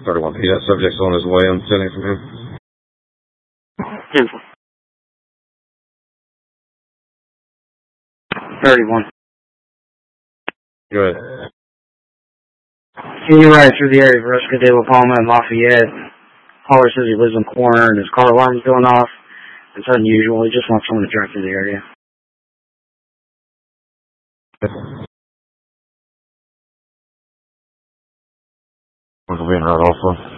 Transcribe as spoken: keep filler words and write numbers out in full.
thirty-one P. That subject's on his way. I'm sending from him. thirty-one. Good. Can you ride through the area of Fresca de La Palma and Lafayette? Caller says he lives in the corner and his car alarm's going off. It's unusual. He just wants someone to drive through the area. We're being right also.